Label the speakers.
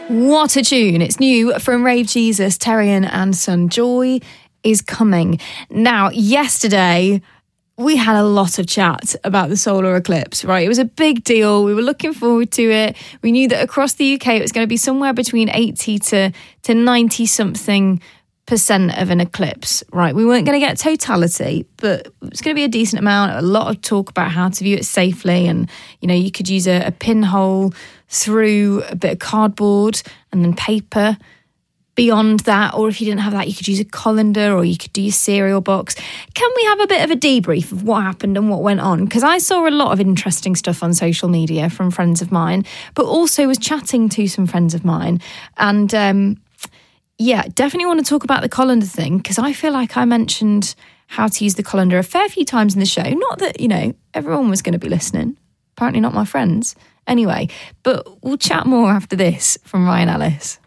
Speaker 1: What a tune. It's new from Rave Jesus, Terrian and Son. Joy is coming. Now, yesterday, we had a lot of chat about the solar eclipse, right? It was a big deal. We were looking forward to it. We knew that across the UK, it was going to be somewhere between 80 to 90 something % of an eclipse, right? We weren't going to get totality, but it's going to be a decent amount. A lot of talk about how to view it safely, and you know, you could use a pinhole through a bit of cardboard and then paper beyond that, or if you didn't have that, you could use a colander, or you could do your cereal box. Can we have a bit of a debrief of what happened and what went on? Because I saw a lot of interesting stuff on social media from friends of mine, but also was chatting to some friends of mine, and yeah, definitely want to talk about the colander thing, because I feel like I mentioned how to use the colander a fair few times in the show. Not that, you know, everyone was going to be listening. Apparently not my friends. Anyway, but we'll chat more after this from Ryan Ellis.